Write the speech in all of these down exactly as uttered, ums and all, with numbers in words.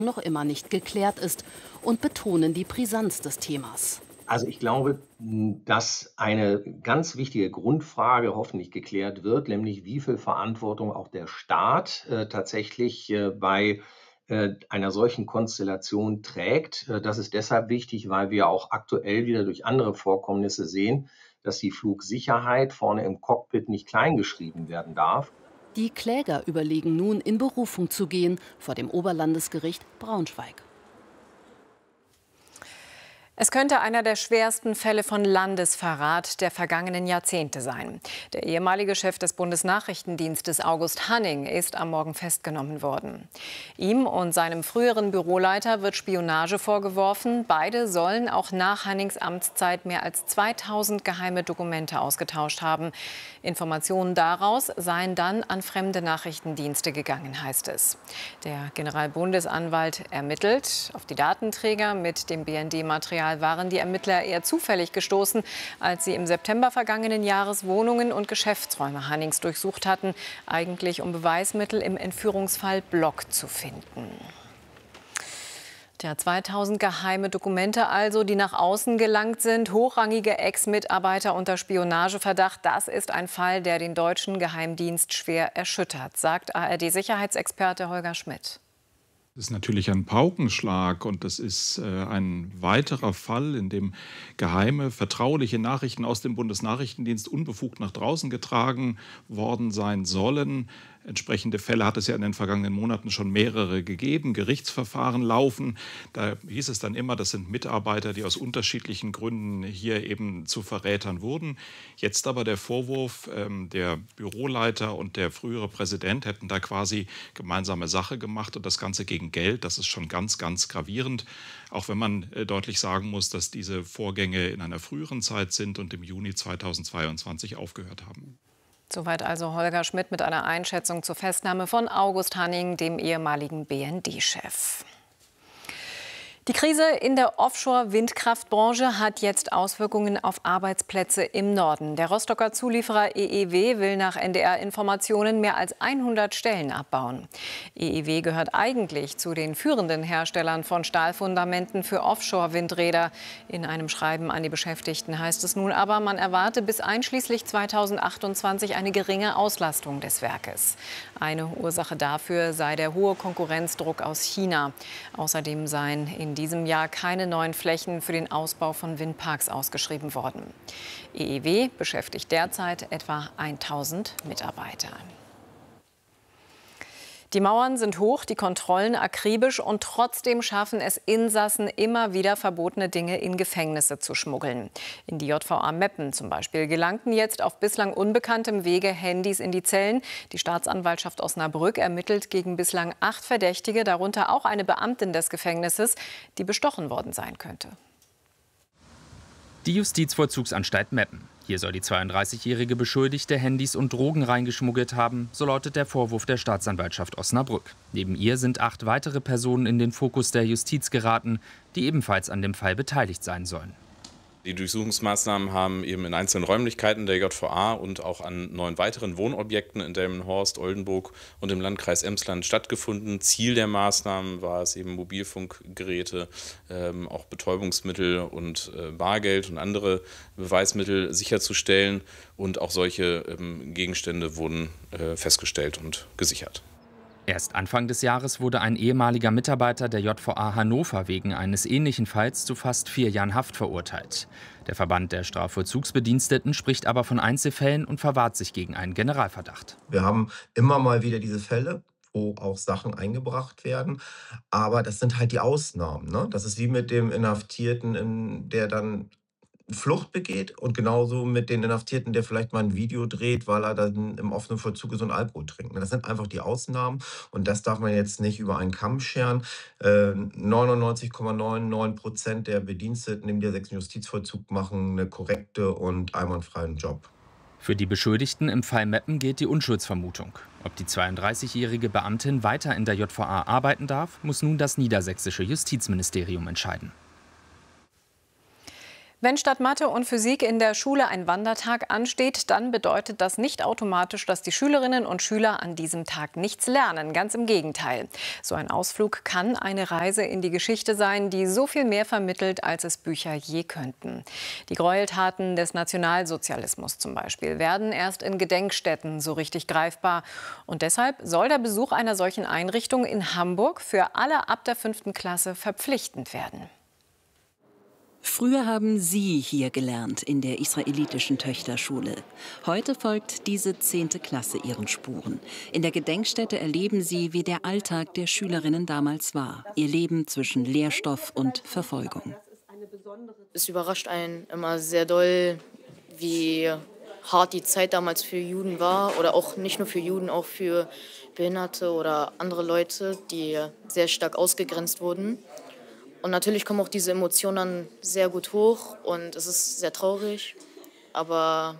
noch immer nicht geklärt ist und betonen die Brisanz des Themas. Also ich glaube, dass eine ganz wichtige Grundfrage hoffentlich geklärt wird, nämlich wie viel Verantwortung auch der Staat äh, tatsächlich äh, bei äh, einer solchen Konstellation trägt. Äh, das ist deshalb wichtig, weil wir auch aktuell wieder durch andere Vorkommnisse sehen, dass die Flugsicherheit vorne im Cockpit nicht kleingeschrieben werden darf. Die Kläger überlegen nun, in Berufung zu gehen vor dem Oberlandesgericht Braunschweig. Es könnte einer der schwersten Fälle von Landesverrat der vergangenen Jahrzehnte sein. Der ehemalige Chef des Bundesnachrichtendienstes August Hanning ist am Morgen festgenommen worden. Ihm und seinem früheren Büroleiter wird Spionage vorgeworfen. Beide sollen auch nach Hannings Amtszeit mehr als zweitausend geheime Dokumente ausgetauscht haben. Informationen daraus seien dann an fremde Nachrichtendienste gegangen, heißt es. Der Generalbundesanwalt ermittelt. Auf die Datenträger mit dem B N D-Material waren die Ermittler eher zufällig gestoßen, als sie im September vergangenen Jahres Wohnungen und Geschäftsräume Hannings durchsucht hatten, eigentlich um Beweismittel im Entführungsfall Block zu finden. Ja, zweitausend geheime Dokumente also, die nach außen gelangt sind. Hochrangige Ex-Mitarbeiter unter Spionageverdacht. Das ist ein Fall, der den deutschen Geheimdienst schwer erschüttert, sagt A R D-Sicherheitsexperte Holger Schmidt. Das ist natürlich ein Paukenschlag und das ist äh, ein weiterer Fall, in dem geheime, vertrauliche Nachrichten aus dem Bundesnachrichtendienst unbefugt nach draußen getragen worden sein sollen. Entsprechende Fälle hat es ja in den vergangenen Monaten schon mehrere gegeben. Gerichtsverfahren laufen. Da hieß es dann immer, das sind Mitarbeiter, die aus unterschiedlichen Gründen hier eben zu Verrätern wurden. Jetzt aber der Vorwurf, ähm, der Büroleiter und der frühere Präsident hätten da quasi gemeinsame Sache gemacht und das Ganze gegen Geld. Das ist schon ganz, ganz gravierend. Auch wenn man äh, deutlich sagen muss, dass diese Vorgänge in einer früheren Zeit sind und im Juni zweitausendzweiundzwanzig aufgehört haben. Soweit also Holger Schmidt mit einer Einschätzung zur Festnahme von August Hanning, dem ehemaligen B N D-Chef. Die Krise in der Offshore-Windkraftbranche hat jetzt Auswirkungen auf Arbeitsplätze im Norden. Der Rostocker Zulieferer E E W will nach N D R-Informationen mehr als hundert Stellen abbauen. E E W gehört eigentlich zu den führenden Herstellern von Stahlfundamenten für Offshore-Windräder. In einem Schreiben an die Beschäftigten heißt es nun aber, man erwarte bis einschließlich zweitausendachtundzwanzig eine geringe Auslastung des Werkes. Eine Ursache dafür sei der hohe Konkurrenzdruck aus China. Außerdem seien in diesem Jahr keine neuen Flächen für den Ausbau von Windparks ausgeschrieben worden. E E W beschäftigt derzeit etwa tausend Mitarbeiter. Die Mauern sind hoch, die Kontrollen akribisch und trotzdem schaffen es Insassen immer wieder, verbotene Dinge in Gefängnisse zu schmuggeln. In die J V A Meppen zum Beispiel gelangten jetzt auf bislang unbekanntem Wege Handys in die Zellen. Die Staatsanwaltschaft Osnabrück ermittelt gegen bislang acht Verdächtige, darunter auch eine Beamtin des Gefängnisses, die bestochen worden sein könnte. Die Justizvollzugsanstalt Meppen. Hier soll die zweiunddreißigjährige Beschuldigte Handys und Drogen reingeschmuggelt haben, so lautet der Vorwurf der Staatsanwaltschaft Osnabrück. Neben ihr sind acht weitere Personen in den Fokus der Justiz geraten, die ebenfalls an dem Fall beteiligt sein sollen. Die Durchsuchungsmaßnahmen haben eben in einzelnen Räumlichkeiten der J V A und auch an neun weiteren Wohnobjekten in Delmenhorst, Oldenburg und im Landkreis Emsland stattgefunden. Ziel der Maßnahmen war es eben, Mobilfunkgeräte, ähm, auch Betäubungsmittel und äh, Bargeld und andere Beweismittel sicherzustellen. Und auch solche ähm, Gegenstände wurden äh, festgestellt und gesichert. Erst Anfang des Jahres wurde ein ehemaliger Mitarbeiter der J V A Hannover wegen eines ähnlichen Falls zu fast vier Jahren Haft verurteilt. Der Verband der Strafvollzugsbediensteten spricht aber von Einzelfällen und verwahrt sich gegen einen Generalverdacht. Wir haben immer mal wieder diese Fälle, wo auch Sachen eingebracht werden. Aber das sind halt die Ausnahmen, ne? Das ist wie mit dem Inhaftierten, der dann Flucht begeht und genauso mit den Inhaftierten, der vielleicht mal ein Video dreht, weil er dann im offenen Vollzug ist und Alkohol trinkt. Das sind einfach die Ausnahmen und das darf man jetzt nicht über einen Kamm scheren. Äh, neunundneunzig Komma neunundneunzig Prozent der Bediensteten im sächsischen Justizvollzug machen einen korrekten und einwandfreien Job. Für die Beschuldigten im Fall Meppen gilt die Unschuldsvermutung. Ob die zweiunddreißigjährige Beamtin weiter in der J V A arbeiten darf, muss nun das niedersächsische Justizministerium entscheiden. Wenn statt Mathe und Physik in der Schule ein Wandertag ansteht, dann bedeutet das nicht automatisch, dass die Schülerinnen und Schüler an diesem Tag nichts lernen. Ganz im Gegenteil. So ein Ausflug kann eine Reise in die Geschichte sein, die so viel mehr vermittelt, als es Bücher je könnten. Die Gräueltaten des Nationalsozialismus zum Beispiel werden erst in Gedenkstätten so richtig greifbar. Und deshalb soll der Besuch einer solchen Einrichtung in Hamburg für alle ab der fünften Klasse verpflichtend werden. Früher haben Sie hier gelernt, in der israelitischen Töchterschule. Heute folgt diese zehnte Klasse ihren Spuren. In der Gedenkstätte erleben Sie, wie der Alltag der Schülerinnen damals war. Ihr Leben zwischen Lehrstoff und Verfolgung. Es überrascht einen immer sehr doll, wie hart die Zeit damals für Juden war. Oder auch nicht nur für Juden, auch für Behinderte oder andere Leute, die sehr stark ausgegrenzt wurden. Und natürlich kommen auch diese Emotionen dann sehr gut hoch und es ist sehr traurig. Aber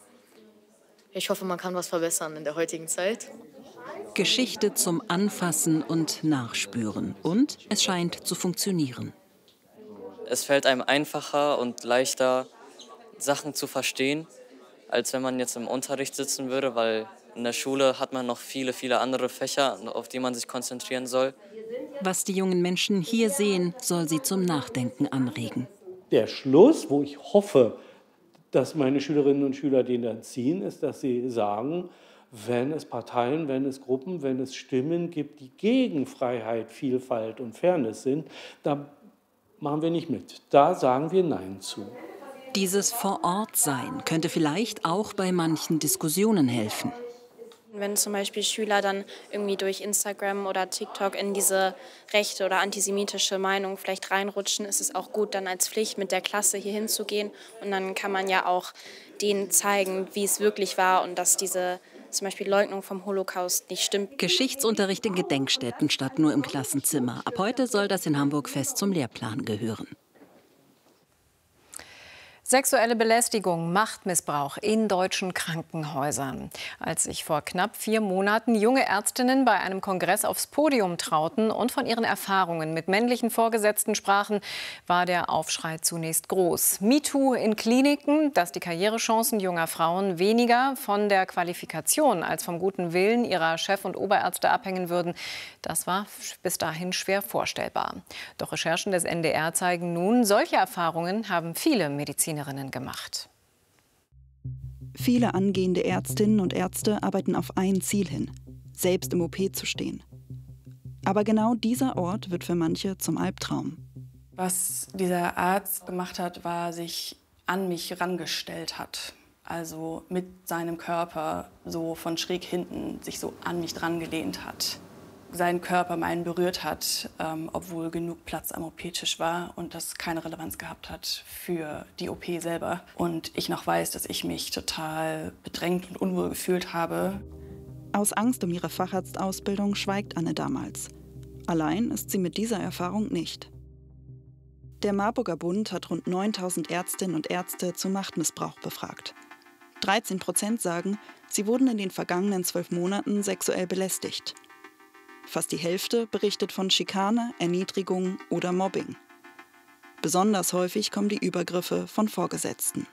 ich hoffe, man kann was verbessern in der heutigen Zeit. Geschichte zum Anfassen und Nachspüren. Und es scheint zu funktionieren. Es fällt einem einfacher und leichter, Sachen zu verstehen, als wenn man jetzt im Unterricht sitzen würde, weil in der Schule hat man noch viele, viele andere Fächer, auf die man sich konzentrieren soll. Was die jungen Menschen hier sehen, soll sie zum Nachdenken anregen. Der Schluss, wo ich hoffe, dass meine Schülerinnen und Schüler den dann ziehen, ist, dass sie sagen, wenn es Parteien, wenn es Gruppen, wenn es Stimmen gibt, die gegen Freiheit, Vielfalt und Fairness sind, da machen wir nicht mit. Da sagen wir Nein zu. Dieses Vor-Ort-Sein könnte vielleicht auch bei manchen Diskussionen helfen. Wenn zum Beispiel Schüler dann irgendwie durch Instagram oder TikTok in diese rechte oder antisemitische Meinung vielleicht reinrutschen, ist es auch gut, dann als Pflicht mit der Klasse hier hinzugehen. Und dann kann man ja auch denen zeigen, wie es wirklich war und dass diese zum Beispiel Leugnung vom Holocaust nicht stimmt. Geschichtsunterricht in Gedenkstätten statt nur im Klassenzimmer. Ab heute soll das in Hamburg fest zum Lehrplan gehören. Sexuelle Belästigung, Machtmissbrauch in deutschen Krankenhäusern. Als sich vor knapp vier Monaten junge Ärztinnen bei einem Kongress aufs Podium trauten und von ihren Erfahrungen mit männlichen Vorgesetzten sprachen, war der Aufschrei zunächst groß. MeToo in Kliniken, dass die Karrierechancen junger Frauen weniger von der Qualifikation als vom guten Willen ihrer Chef- und Oberärzte abhängen würden, das war bis dahin schwer vorstellbar. Doch Recherchen des N D R zeigen nun, solche Erfahrungen haben viele Mediziner gemacht. Viele angehende Ärztinnen und Ärzte arbeiten auf ein Ziel hin, selbst im O P zu stehen. Aber genau dieser Ort wird für manche zum Albtraum. Was dieser Arzt gemacht hat, war, sich an mich rangestellt hat. Also mit seinem Körper so von schräg hinten sich so an mich dran gelehnt hat. Seinen Körper meinen berührt hat, ähm, obwohl genug Platz am O P-Tisch war und das keine Relevanz gehabt hat für die O P selber. Und ich noch weiß, dass ich mich total bedrängt und unwohl gefühlt habe. Aus Angst um ihre Facharztausbildung schweigt Anne damals. Allein ist sie mit dieser Erfahrung nicht. Der Marburger Bund hat rund neuntausend Ärztinnen und Ärzte zu Machtmissbrauch befragt. dreizehn Prozent sagen, sie wurden in den vergangenen zwölf Monaten sexuell belästigt. Fast die Hälfte berichtet von Schikane, Erniedrigung oder Mobbing. Besonders häufig kommen die Übergriffe von Vorgesetzten.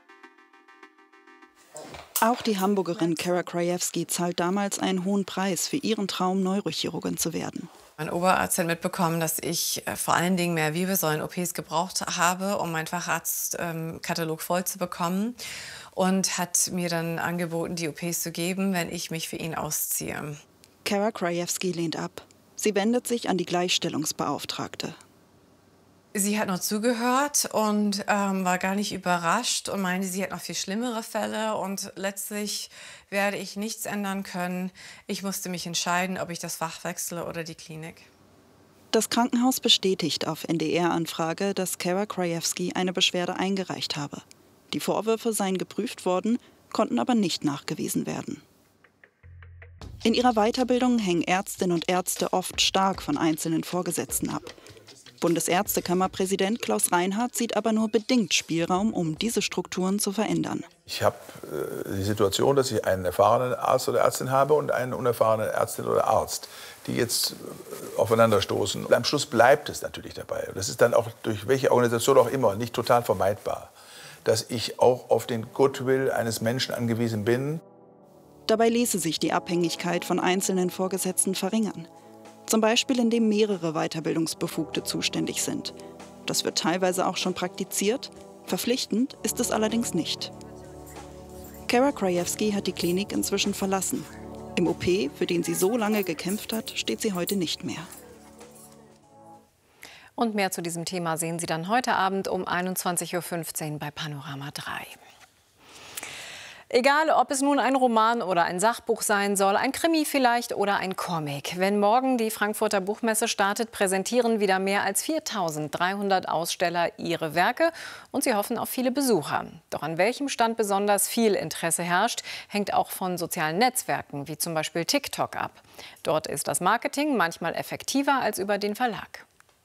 Auch die Hamburgerin Kara Krajewski zahlt damals einen hohen Preis für ihren Traum, Neurochirurgin zu werden. Mein Oberarzt hat mitbekommen, dass ich äh, vor allen Dingen mehr Wirbelsäulen-O Ps gebraucht habe, um meinen Facharztkatalog ähm, voll zu bekommen. Und hat mir dann angeboten, die O Ps zu geben, wenn ich mich für ihn ausziehe. Kara Krajewski lehnt ab. Sie wendet sich an die Gleichstellungsbeauftragte. Sie hat noch zugehört und ähm, war gar nicht überrascht und meinte, sie hat noch viel schlimmere Fälle. Und letztlich werde ich nichts ändern können. Ich musste mich entscheiden, ob ich das Fach wechsle oder die Klinik. Das Krankenhaus bestätigt auf N D R-Anfrage, dass Kara Krajewski eine Beschwerde eingereicht habe. Die Vorwürfe seien geprüft worden, konnten aber nicht nachgewiesen werden. In ihrer Weiterbildung hängen Ärztinnen und Ärzte oft stark von einzelnen Vorgesetzten ab. Bundesärztekammerpräsident Klaus Reinhardt sieht aber nur bedingt Spielraum, um diese Strukturen zu verändern. Ich habe äh, die Situation, dass ich einen erfahrenen Arzt oder Ärztin habe und einen unerfahrenen Ärztin oder Arzt, die jetzt äh, aufeinanderstoßen. Und am Schluss bleibt es natürlich dabei. Das ist dann auch durch welche Organisation auch immer nicht total vermeidbar, dass ich auch auf den Goodwill eines Menschen angewiesen bin. Dabei ließe sich die Abhängigkeit von einzelnen Vorgesetzten verringern. Zum Beispiel, indem mehrere Weiterbildungsbefugte zuständig sind. Das wird teilweise auch schon praktiziert. Verpflichtend ist es allerdings nicht. Kara Krajewski hat die Klinik inzwischen verlassen. Im O P, für den sie so lange gekämpft hat, steht sie heute nicht mehr. Und mehr zu diesem Thema sehen Sie dann heute Abend um einundzwanzig Uhr fünfzehn bei Panorama drei. Egal, ob es nun ein Roman oder ein Sachbuch sein soll, ein Krimi vielleicht oder ein Comic. Wenn morgen die Frankfurter Buchmesse startet, präsentieren wieder mehr als viertausenddreihundert Aussteller ihre Werke und sie hoffen auf viele Besucher. Doch an welchem Stand besonders viel Interesse herrscht, hängt auch von sozialen Netzwerken, wie zum Beispiel TikTok, ab. Dort ist das Marketing manchmal effektiver als über den Verlag.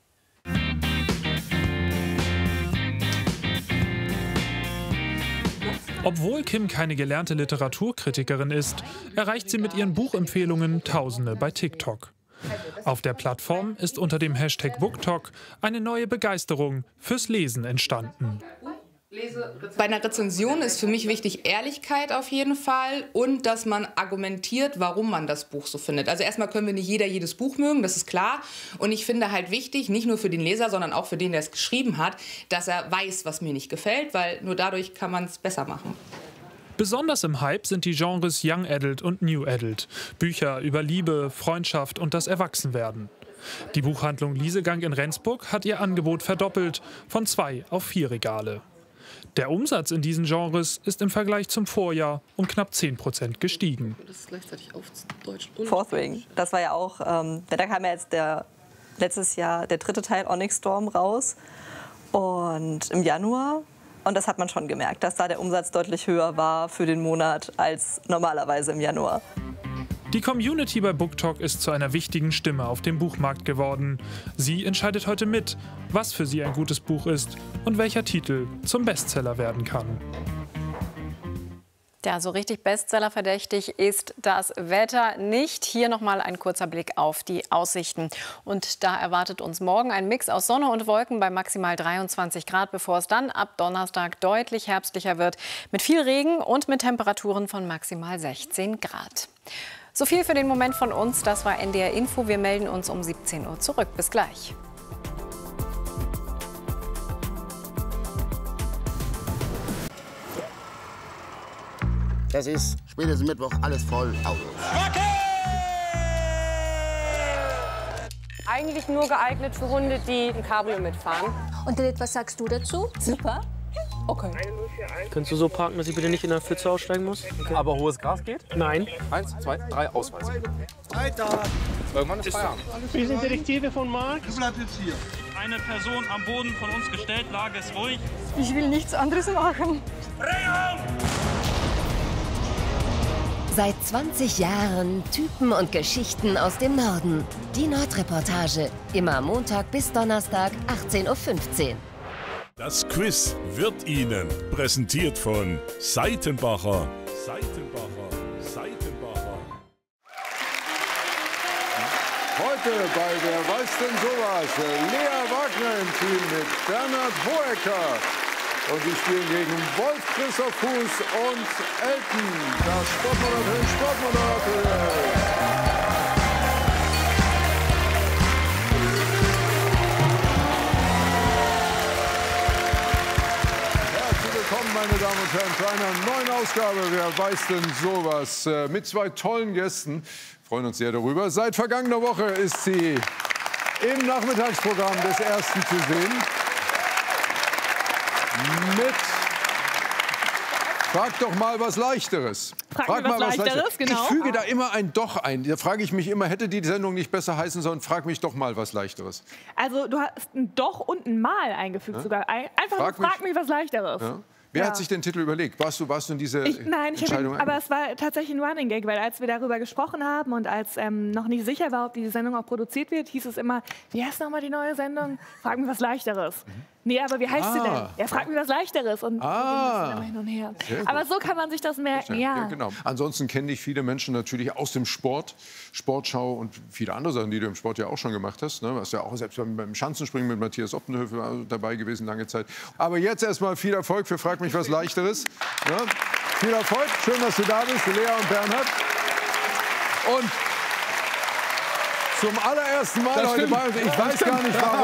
Obwohl Kim keine gelernte Literaturkritikerin ist, erreicht sie mit ihren Buchempfehlungen Tausende bei TikTok. Auf der Plattform ist unter dem Hashtag BookTok eine neue Begeisterung fürs Lesen entstanden. Bei einer Rezension ist für mich wichtig Ehrlichkeit auf jeden Fall und dass man argumentiert, warum man das Buch so findet. Also erstmal können wir nicht jeder jedes Buch mögen, das ist klar. Und ich finde halt wichtig, nicht nur für den Leser, sondern auch für den, der es geschrieben hat, dass er weiß, was mir nicht gefällt, weil nur dadurch kann man es besser machen. Besonders im Hype sind die Genres Young Adult und New Adult. Bücher über Liebe, Freundschaft und das Erwachsenwerden. Die Buchhandlung Liesegang in Rendsburg hat ihr Angebot verdoppelt, von zwei auf vier Regale. Der Umsatz in diesen Genres ist im Vergleich zum Vorjahr um knapp zehn Prozent gestiegen. Das ist gleichzeitig auf Deutsch und Fourth Wing, das war ja auch, ähm, da kam ja jetzt der, letztes Jahr der dritte Teil Onyx Storm raus und im Januar. Und das hat man schon gemerkt, dass da der Umsatz deutlich höher war für den Monat als normalerweise im Januar. Die Community bei BookTok ist zu einer wichtigen Stimme auf dem Buchmarkt geworden. Sie entscheidet heute mit, was für sie ein gutes Buch ist und welcher Titel zum Bestseller werden kann. Ja, so richtig Bestseller-verdächtig ist das Wetter nicht. Hier nochmal ein kurzer Blick auf die Aussichten. Und da erwartet uns morgen ein Mix aus Sonne und Wolken bei maximal dreiundzwanzig Grad, bevor es dann ab Donnerstag deutlich herbstlicher wird. Mit viel Regen und mit Temperaturen von maximal sechzehn Grad. So viel für den Moment von uns. Das war N D R Info. Wir melden uns um siebzehn Uhr zurück. Bis gleich. Das ist spätestens Mittwoch alles voll Autos. Eigentlich nur geeignet für Hunde, die ein Cabrio mitfahren. Und Lilith, was sagst du dazu? Super. Okay. Könntest du so parken, dass ich bitte nicht in der Pfütze aussteigen muss? Okay. Aber hohes Gras geht? Nein. Eins, zwei, drei, Ausweis. Weiter. Irgendwann ist Feierabend. Wir sind Detektive von Marc. Du bleibst jetzt hier. Eine Person am Boden von uns gestellt, Lage ist ruhig. Ich will nichts anderes machen. Seit zwanzig Jahren Typen und Geschichten aus dem Norden. Die Nordreportage. Immer Montag bis Donnerstag, achtzehn Uhr fünfzehn. Das Quiz wird Ihnen präsentiert von Seitenbacher. Seitenbacher. Seitenbacher. Heute bei Wer weiß denn sowas? Lea Wagner im Team mit Bernhard Hoecker. Und die spielen gegen Wolf Christoph Fuß und Elton, das Sportmoderator, Sportmoderator. Willkommen, meine Damen und Herren, zu einer neuen Ausgabe Wer weiß denn sowas? Mit zwei tollen Gästen. Wir freuen uns sehr darüber. Seit vergangener Woche ist sie im Nachmittagsprogramm des Ersten zu sehen. Mit Frag doch mal was Leichteres. Frag, Frag mal was Leichteres, Leichteres. Genau. Ich füge da immer ein Doch ein. Da frage ich mich immer, hätte die Sendung nicht besser heißen sollen, frag mich doch mal was Leichteres. Also du hast ein Doch und ein Mal eingefügt ja? sogar. Einfach frag, frag mich, mich was Leichteres. Ja? Wer ja. hat sich den Titel überlegt? Warst du, warst du in diese ich, nein, ich Entscheidung? Hab, aber es war tatsächlich ein Running Gag, weil als wir darüber gesprochen haben und als ähm, noch nicht sicher war, ob diese Sendung auch produziert wird, hieß es immer, wie heißt nochmal die neue Sendung? Frag mich was Leichteres. Mhm. Nee, aber wie heißt Ah. sie denn? Er fragt mich was Leichteres und Ah. wir gehen immer hin und her. Sehr gut. Aber so kann man sich das merken, ja. Ja, genau. Ansonsten kenne ich viele Menschen natürlich aus dem Sport, Sportschau und viele andere Sachen, die du im Sport ja auch schon gemacht hast. Ne? Du warst ja auch selbst beim, beim Schanzenspringen mit Matthias Optenhöfer dabei gewesen, lange Zeit. Aber jetzt erstmal viel Erfolg für Frag mich was Leichteres. Ja? Viel Erfolg, schön, dass du da bist, Lea und Bernhard. Und zum allerersten Mal Das heute stimmt. bei uns, ich Das weiß stimmt. gar nicht warum.